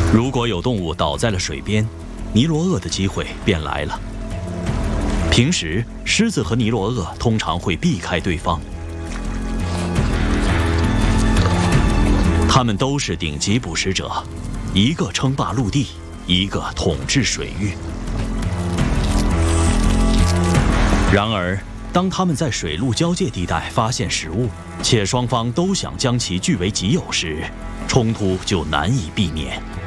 如果有动物倒在了水边，尼罗鳄的机会便来了。平时，狮子和尼罗鳄通常会避开对方，它们都是顶级捕食者，一个称霸陆地，一个统治水域。然而，当它们在水陆交界地带发现食物，且双方都想将其据为己有时，冲突就难以避免。